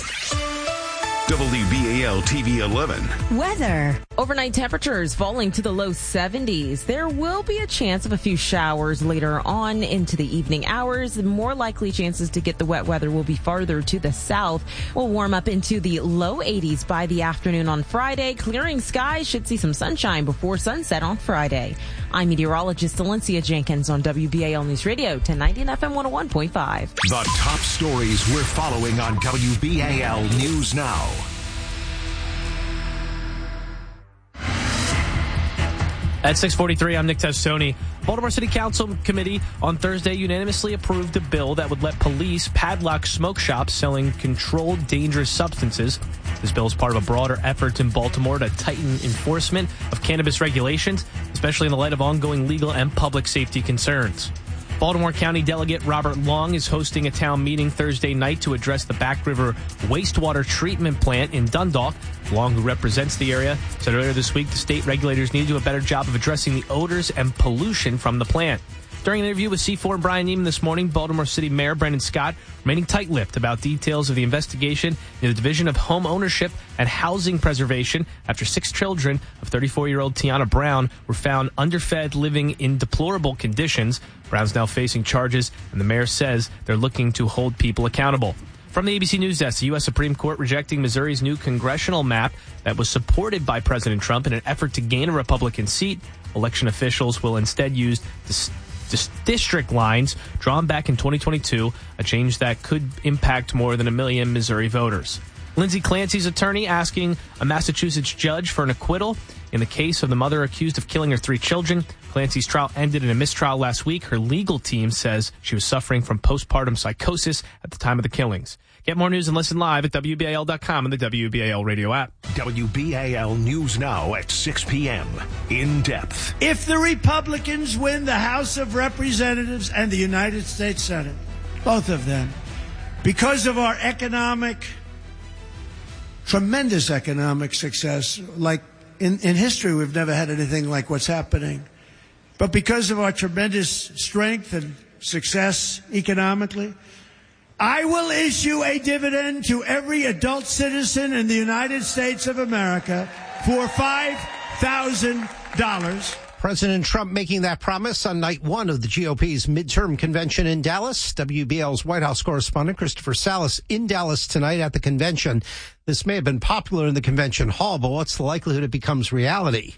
W B A L T V eleven. Weather. Overnight temperatures falling to the low seventies. There will be a chance of a few showers later on into the evening hours. More likely chances to get the wet weather will be farther to the south. We'll warm up into the low eighties by the afternoon on Friday. Clearing skies, should see some sunshine before sunset on Friday. I'm meteorologist Valencia Jenkins on W B A L News Radio ten ninety and F M one oh one point five. The top stories we're following on W B A L News Now. At six forty-three, I'm Nick Testoni. Baltimore City Council Committee on Thursday unanimously approved a bill that would let police padlock smoke shops selling controlled dangerous substances. This bill is part of a broader effort in Baltimore to tighten enforcement of cannabis regulations, especially in the light of ongoing legal and public safety concerns. Baltimore County Delegate Robert Long is hosting a town meeting Thursday night to address the Back River wastewater treatment plant in Dundalk. Long, who represents the area, said earlier this week the state regulators need to do a better job of addressing the odors and pollution from the plant. During an interview with C four and Brian Neiman this morning, Baltimore City Mayor Brendan Scott remaining tight-lipped about details of the investigation in the Division of Home Ownership and Housing Preservation after six children of thirty-four-year-old Tiana Brown were found underfed, living in deplorable conditions. Brown's now facing charges, and the mayor says they're looking to hold people accountable. From the A B C News Desk, the U S Supreme Court rejecting Missouri's new congressional map that was supported by President Trump in an effort to gain a Republican seat. Election officials will instead use dis- dis- district lines drawn back in twenty twenty-two, a change that could impact more than a million Missouri voters. Lindsay Clancy's attorney asking a Massachusetts judge for an acquittal in the case of the mother accused of killing her three children. Clancy's trial ended in a mistrial last week. Her legal team says she was suffering from postpartum psychosis at the time of the killings. Get more news and listen live at W B A L dot com and the W B A L radio app. W B A L News Now at six p.m. In depth. If the Republicans win the House of Representatives and the United States Senate, both of them, because of our economic, tremendous economic success, like in, in history we've never had anything like what's happening, but because of our tremendous strength and success economically, I will issue a dividend to every adult citizen in the United States of America for five thousand dollars. President Trump making that promise on night one of the G O P's midterm convention in Dallas. W B L's White House correspondent Christopher Salas in Dallas tonight at the convention. This may have been popular in the convention hall, but what's the likelihood it becomes reality?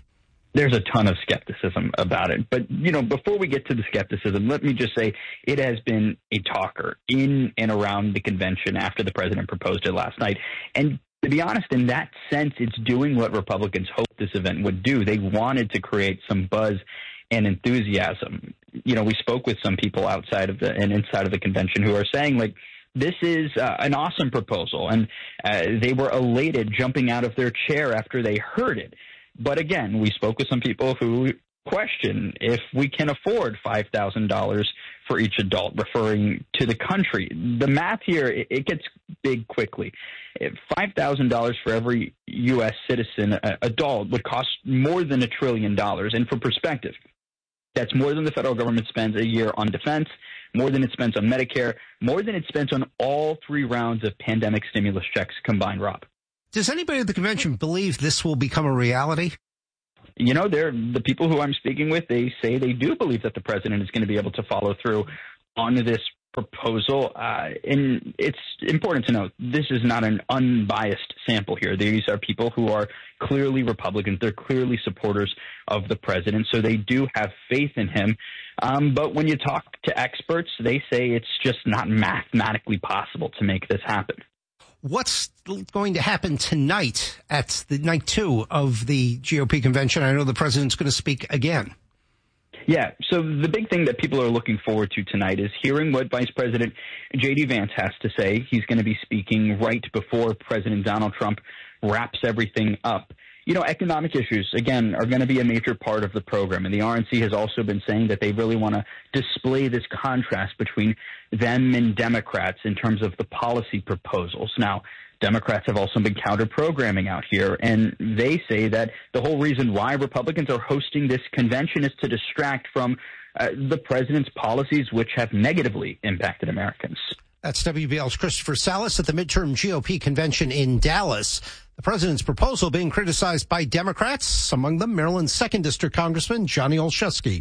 there's a ton of skepticism about it. But, you know, before we get to the skepticism, let me just say it has been a talker in and around the convention after the president proposed it last night. And to be honest, in that sense, it's doing what Republicans hoped this event would do. They wanted to create some buzz and enthusiasm. You know, we spoke with some people outside of the and inside of the convention who are saying, like, this is uh, an awesome proposal. And uh, they were elated, jumping out of their chair after they heard it. But again, we spoke with some people who question if we can afford five thousand dollars for each adult, referring to the country. The math here, it, it gets big quickly. five thousand dollars for every U S citizen uh, adult would cost more than a trillion dollars. And for perspective, that's more than the federal government spends a year on defense, more than it spends on Medicare, more than it spends on all three rounds of pandemic stimulus checks combined, Rob. Does anybody at the convention believe this will become a reality? You know, they're, the people who I'm speaking with, they say they do believe that the president is going to be able to follow through on this proposal. Uh, and it's important to note, this is not an unbiased sample here. These are people who are clearly Republicans. They're clearly supporters of the president, so they do have faith in him. Um, but when you talk to experts, they say it's just not mathematically possible to make this happen. What's going to happen tonight at the night two of the G O P convention? I know the president's going to speak again. Yeah, so the big thing that people are looking forward to tonight is hearing what Vice President J D Vance has to say. He's going to be speaking right before President Donald Trump wraps everything up. You know, economic issues, again, are going to be a major part of the program. And the R N C has also been saying that they really want to display this contrast between them and Democrats in terms of the policy proposals. Now, Democrats have also been counter-programming out here, and they say that the whole reason why Republicans are hosting this convention is to distract from uh, the president's policies, which have negatively impacted Americans. That's W B L's Christopher Salas at the midterm G O P convention in Dallas. The president's proposal being criticized by Democrats, among them Maryland's second District Congressman Johnny Olszewski.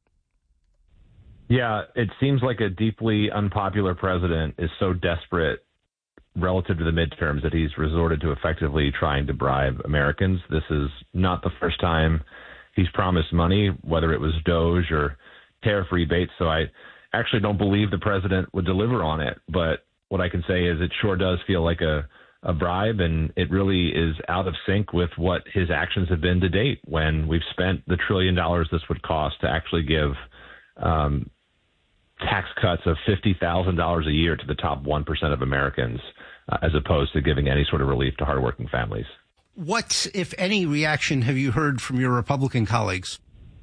Yeah, it seems like a deeply unpopular president is so desperate relative to the midterms that he's resorted to effectively trying to bribe Americans. This is not the first time he's promised money, whether it was Doge or tariff rebates. So I actually don't believe the president would deliver on it. But what I can say is it sure does feel like a, a bribe, and it really is out of sync with what his actions have been to date, when we've spent the trillion dollars this would cost to actually give um, tax cuts of fifty thousand dollars a year to the top one percent of Americans, uh, as opposed to giving any sort of relief to hardworking families. What, if any, reaction have you heard from your Republican colleagues?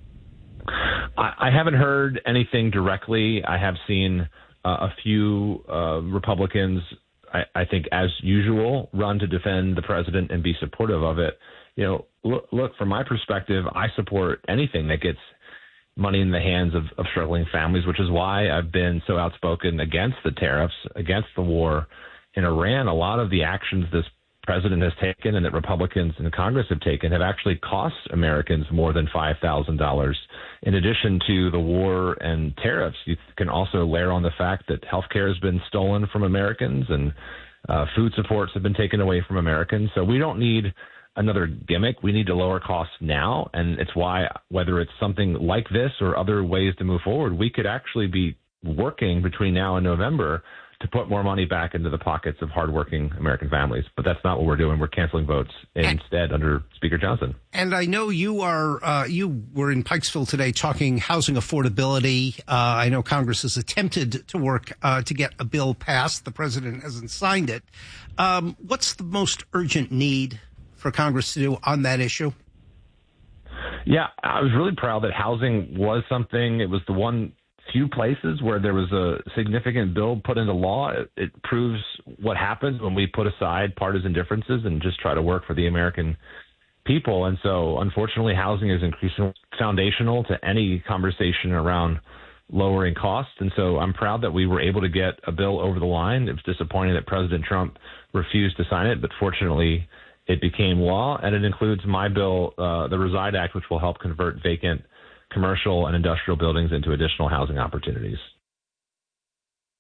I, I haven't heard anything directly. I have seen uh, a few uh, Republicans, I, I think, as usual, run to defend the president and be supportive of it. You know, look, look, from my perspective, I support anything that gets money in the hands of, of struggling families, which is why I've been so outspoken against the tariffs, against the war in Iran. A lot of the actions this president has taken and that Republicans in Congress have taken have actually cost Americans more than five thousand dollars. In addition to the war and tariffs, you can also layer on the fact that health care has been stolen from Americans and uh, food supports have been taken away from Americans. So we don't need another gimmick. We need to lower costs now. And it's why, whether it's something like this or other ways to move forward, we could actually be working between now and November to put more money back into the pockets of hardworking American families. But that's not what we're doing. We're canceling votes instead under Speaker Johnson. And I know you are, uh, you were in Pikesville today talking housing affordability. Uh, I know Congress has attempted to work uh, to get a bill passed. The president hasn't signed it. Um, what's the most urgent need for Congress to do on that issue? Yeah, I was really proud that housing was something. It was the one few places where there was a significant bill put into law. It, it proves what happens when we put aside partisan differences and just try to work for the American people. And so, unfortunately, housing is increasingly foundational to any conversation around lowering costs. And so I'm proud that we were able to get a bill over the line. It was disappointing that President Trump refused to sign it, but fortunately it became law, and it includes my bill, uh, the Reside Act, which will help convert vacant commercial and industrial buildings into additional housing opportunities.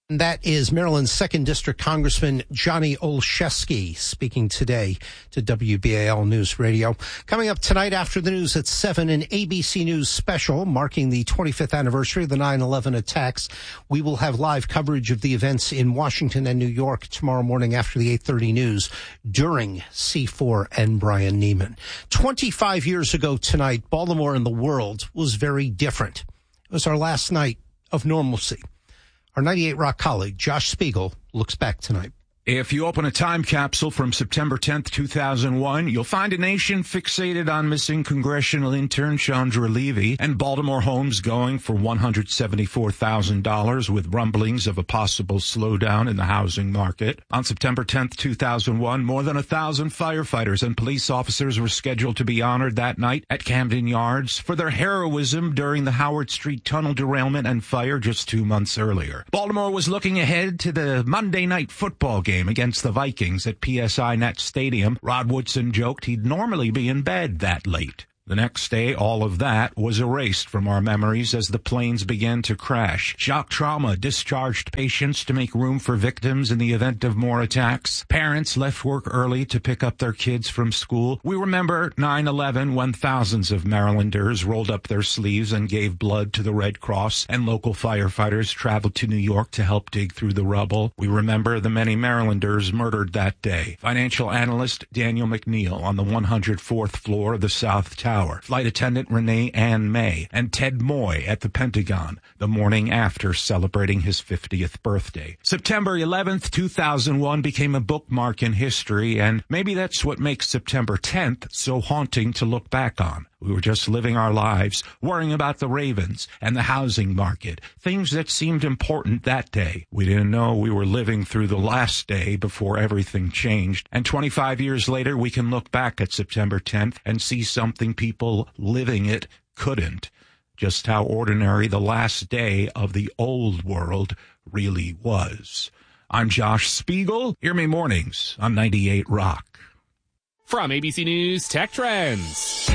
That is Maryland's second District Congressman Johnny Olszewski speaking today to W B A L News Radio. Coming up tonight after the news at seven, an A B C News special marking the twenty-fifth anniversary of the nine eleven attacks. We will have live coverage of the events in Washington and New York tomorrow morning after the eight thirty news during C four and Brian Neiman. twenty-five years ago tonight, Baltimore and the world was very different. It was our last night of normalcy. Our ninety-eight Rock colleague, Josh Spiegel, looks back tonight. If you open a time capsule from September tenth, two thousand one, you'll find a nation fixated on missing congressional intern Chandra Levy and Baltimore homes going for one hundred seventy-four thousand dollars with rumblings of a possible slowdown in the housing market. On September tenth, two thousand one, more than a thousand firefighters and police officers were scheduled to be honored that night at Camden Yards for their heroism during the Howard Street tunnel derailment and fire just two months earlier. Baltimore was looking ahead to the Monday night football game against the Vikings at P S I Net Stadium. Rod Woodson joked he'd normally be in bed that late. The next day, all of that was erased from our memories as the planes began to crash. Shock trauma discharged patients to make room for victims in the event of more attacks. Parents left work early to pick up their kids from school. We remember nine eleven when thousands of Marylanders rolled up their sleeves and gave blood to the Red Cross, and local firefighters traveled to New York to help dig through the rubble. We remember the many Marylanders murdered that day. Financial analyst Daniel McNeil on the one hundred fourth floor of the South Tower. Flight attendant Renee Ann May, and Ted Moy at the Pentagon the morning after celebrating his fiftieth birthday. September eleventh, two thousand one became a bookmark in history, and maybe that's what makes September tenth so haunting to look back on. We were just living our lives, worrying about the Ravens and the housing market, things that seemed important that day. We didn't know we were living through the last day before everything changed. And twenty-five years later, we can look back at September tenth and see something people living it couldn't. Just how ordinary the last day of the old world really was. I'm Josh Spiegel. Hear me mornings on ninety-eight Rock. From A B C News Tech Trends.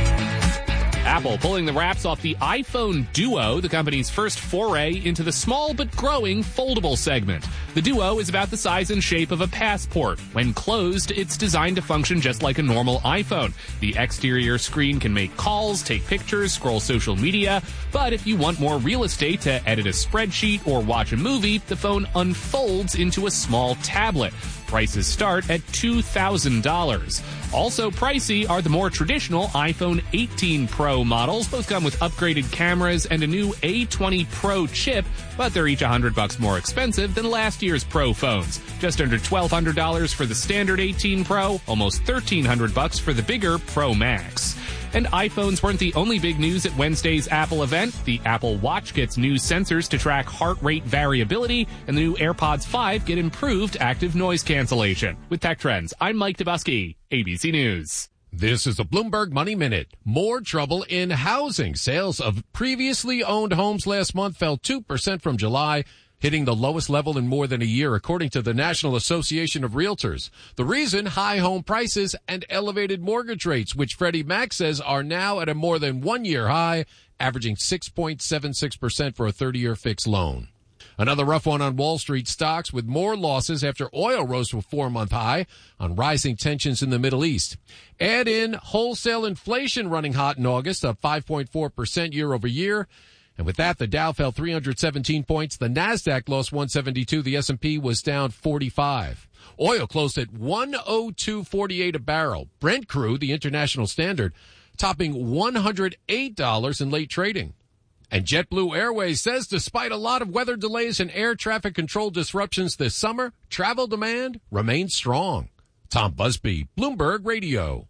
Apple pulling the wraps off the iPhone Duo, the company's first foray into the small but growing foldable segment. The Duo is about the size and shape of a passport. When closed, it's designed to function just like a normal iPhone. The exterior screen can make calls, take pictures, scroll social media, but if you want more real estate to edit a spreadsheet or watch a movie, the phone unfolds into a small tablet. Prices start at two thousand dollars. Also pricey are the more traditional iPhone eighteen Pro models. Both come with upgraded cameras and a new A twenty Pro chip, but they're each one hundred bucks more expensive than last year's Pro phones. Just under twelve hundred dollars for the standard eighteen Pro, almost thirteen hundred bucks for the bigger Pro Max. And iPhones weren't the only big news at Wednesday's Apple event. The Apple Watch gets new sensors to track heart rate variability, and the new AirPods five get improved active noise cancellation. With Tech Trends, I'm Mike Dubusky, A B C News. This is a Bloomberg Money Minute. More trouble in housing. Sales of previously owned homes last month fell two percent from July, hitting the lowest level in more than a year, according to the National Association of Realtors. The reason, high home prices and elevated mortgage rates, which Freddie Mac says are now at a more than one-year high, averaging six point seven six percent for a thirty-year fixed loan. Another rough one on Wall Street stocks, with more losses after oil rose to a four-month high on rising tensions in the Middle East. Add in wholesale inflation running hot in August, up five point four percent year over year. And with that, the Dow fell three hundred seventeen points. The NASDAQ lost one seventy-two. The S and P was down forty-five. Oil closed at one oh two forty-eight a barrel. Brent crude, the international standard, topping one hundred eight dollars in late trading. And JetBlue Airways says despite a lot of weather delays and air traffic control disruptions this summer, travel demand remains strong. Tom Busby, Bloomberg Radio.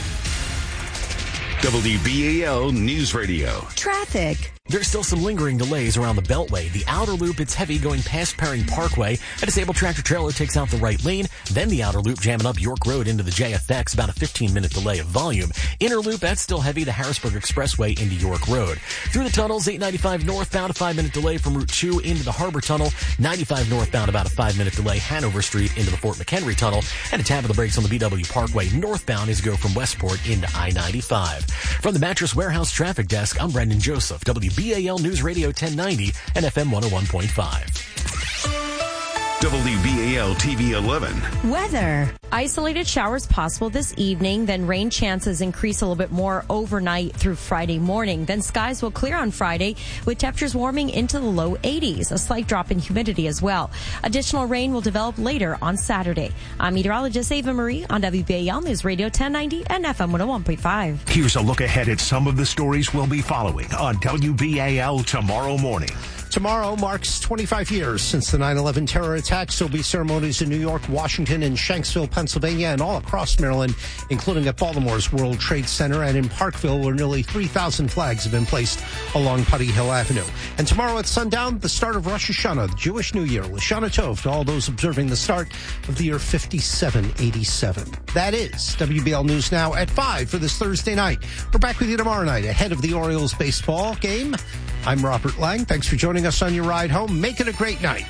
W B A L News Radio. Traffic. There's still some lingering delays around the Beltway. The outer loop, it's heavy going past Perring Parkway. A disabled tractor trailer takes out the right lane. Then the outer loop jamming up York Road into the J F X, about a fifteen minute delay of volume. Inner loop, that's still heavy to Harrisburg Expressway into York Road. Through the tunnels, eight ninety-five northbound, a five minute delay from Route two into the Harbor Tunnel. ninety-five northbound, about a five minute delay Hanover Street into the Fort McHenry Tunnel. And a tap of the brakes on the B W Parkway northbound as you go from Westport into I ninety-five. From the Mattress Warehouse Traffic Desk, I'm Brendan Joseph, W B A L News Radio ten ninety and F M one oh one point five. W B A L T V eleven. Weather. Isolated showers possible this evening, then rain chances increase a little bit more overnight through Friday morning. Then skies will clear on Friday with temperatures warming into the low eighties, a slight drop in humidity as well. Additional rain will develop later on Saturday. I'm meteorologist Ava Marie on W B A L News Radio ten ninety and F M one oh one point five. Here's a look ahead at some of the stories we'll be following on W B A L tomorrow morning. Tomorrow marks twenty-five years since the nine eleven terror attacks. There'll be ceremonies in New York, Washington, and Shanksville, Pennsylvania, and all across Maryland, including at Baltimore's World Trade Center and in Parkville, where nearly three thousand flags have been placed along Putty Hill Avenue. And tomorrow at sundown, the start of Rosh Hashanah, the Jewish New Year. Lashana Tov to all those observing the start of the year fifty-seven eighty-seven. That is W B L News Now at five for this Thursday night. We're back with you tomorrow night ahead of the Orioles baseball game. I'm Robert Lang. Thanks for joining us on your ride home. Make it a great night.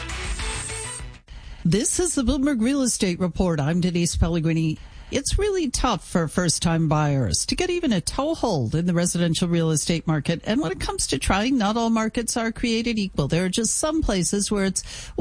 This is the Bloomberg Real Estate Report. I'm Denise Pellegrini. It's really tough for first-time buyers to get even a toehold in the residential real estate market. And when it comes to trying, not all markets are created equal. There are just some places where it's